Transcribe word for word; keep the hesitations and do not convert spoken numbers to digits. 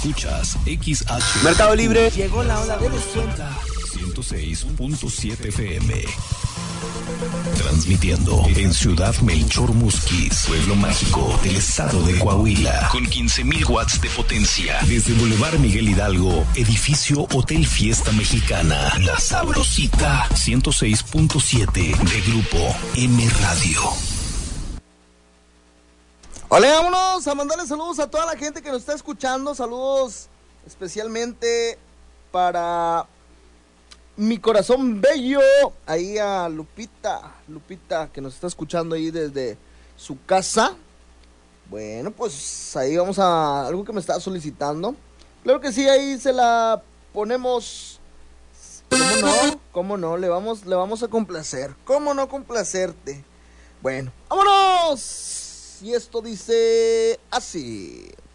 Escuchas X H. Mercado Libre. Llegó la ola de descuento. ciento seis punto siete F M. Transmitiendo en Ciudad Melchor Musquis, pueblo mágico del estado de Coahuila, con quince mil watts de potencia. Desde Boulevard Miguel Hidalgo, edificio Hotel Fiesta Mexicana, La Sabrosita, ciento seis punto siete de Grupo M Radio. Hola, vámonos a mandarle saludos a toda la gente que nos está escuchando. Saludos especialmente para mi corazón bello, ahí a Lupita, Lupita que nos está escuchando ahí desde su casa. Bueno, pues ahí vamos a algo que me está solicitando. Claro que sí, ahí se la ponemos. ¿Cómo no? ¿Cómo no? Le vamos, le vamos a complacer. ¿Cómo no complacerte? Bueno, vámonos. Y esto dice así.